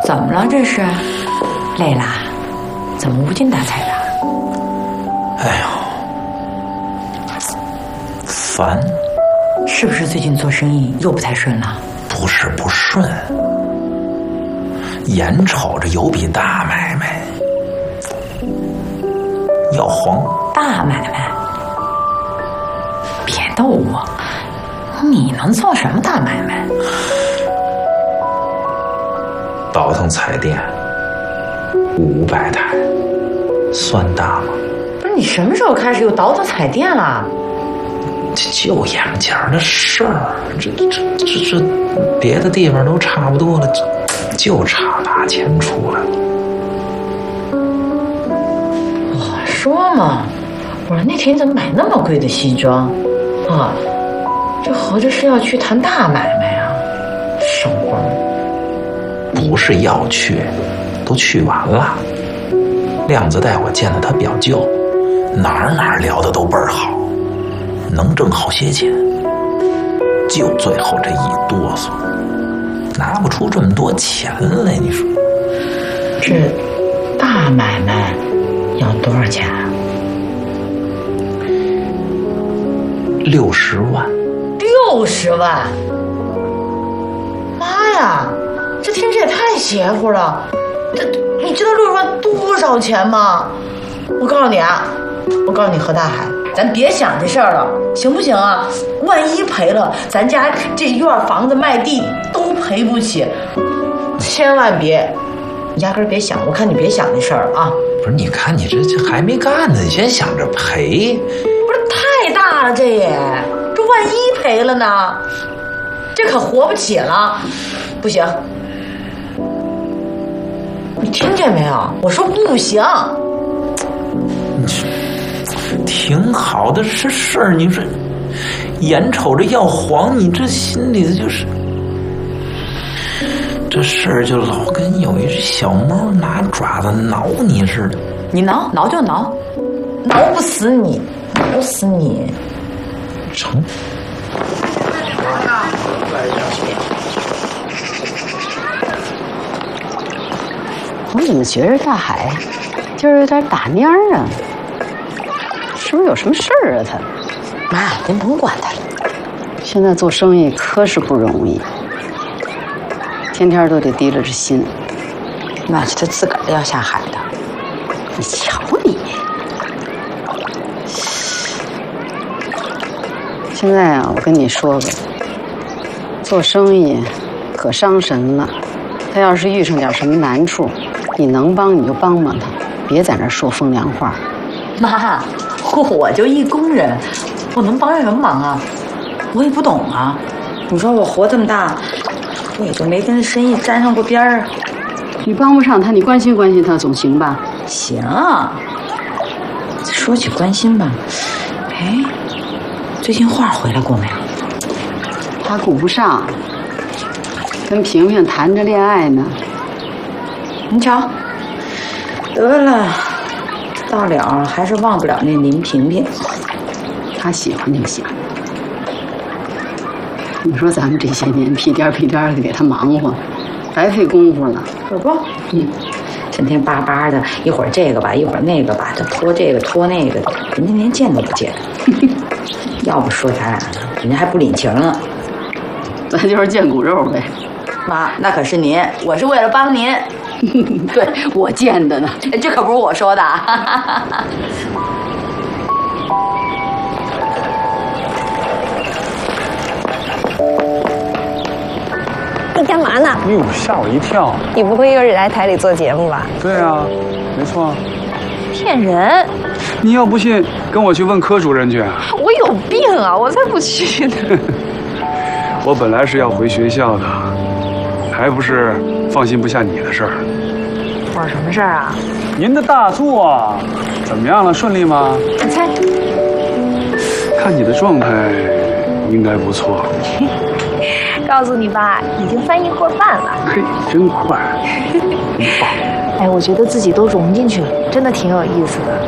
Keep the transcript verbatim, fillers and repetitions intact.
怎么了这是？累啦？怎么无精打采的？ 哎呦，烦！ 是不是最近做生意又不太顺了？ 不是不顺，眼瞅着有笔大买卖要黄。 大买卖？别逗我！你能做什么大买卖？ 倒腾彩电五百台，算大吗？ 不是你什么时候开始又倒腾彩电了？ 就眼前的事儿，这这这这别的地方都差不多了，就差拿钱出来了。 我说嘛，我说那天你怎么买那么贵的西装啊？这合着是要去谈大买卖啊？生活不是要去，都去完了。亮子带我见了他表舅，哪儿哪儿聊的都倍儿好，能挣好些钱。就最后这一哆嗦，拿不出这么多钱来，你说这大买卖要多少钱啊？ 六十万。 六十万！妈呀，这听着也太邪乎了！这你知道六十万多少钱吗？我告诉你啊，我告诉你何大海，咱别想这事儿了，行不行啊？万一赔了，咱家这院房子卖地都赔不起，千万别，压根儿别想，我看你别想这事儿了啊！ 不是，你看你这这还没干呢，你先想着赔， 不是太大了这也，这万一赔了呢？这可活不起了，不行！你听见没有？我说不行。 挺好的是事儿，你说眼瞅着要黄，你这心里就是。这事儿就老跟有一只小猫拿爪子挠你似的。 你挠挠就挠，挠不死你，挠不死你。 成。 我怎么觉着大海今儿有点打蔫儿啊？是不是有什么事儿啊？他妈，您甭管他了。 现在做生意可是不容易。天天都得提着这心， 那是他自个儿要下海的。 你瞧你！现在啊，我跟你说吧，做生意可伤神了。他要是遇上点什么难处，你能帮你就帮帮他，别在那儿说风凉话。 妈，我就一工人，我能帮上什么忙啊？我也不懂啊。你说我活这么大，我也就没跟生意沾上过边儿。 你帮不上他，你关心关心他总行吧？ 行。说起关心吧，哎，最近画回来过没有？ 他顾不上，跟萍萍谈着恋爱呢。 你瞧，得了，到了还是忘不了那林萍萍。 他喜欢就行。你说咱们这些年屁颠屁颠的给他忙活，白费功夫了， 可不？嗯，整天巴巴的，一会儿这个吧，一会儿那个吧，他拖这个拖那个的，人家连见都不见。要不说咱俩呢，人家还不领情呢。 咱就是见骨肉呗。 妈，那可是您，我是为了帮您。 对，我见的呢， 这可不是我说的啊。 你干嘛呢？ 哟，吓我一跳！ 你不会又是来台里做节目吧？ 对啊，没错。 骗人！ 你要不信，跟我去问科主任去。 我有病啊！我才不去呢。 我本来是要回学校的，还不是放心不下你的事儿。 我什么事儿啊？ 您的大作怎么样了？顺利吗？ 你猜？ 看你的状态，应该不错。 告诉你吧，已经翻译过半了。 嘿，真快，真棒！ 哎，我觉得自己都融进去了，真的挺有意思的。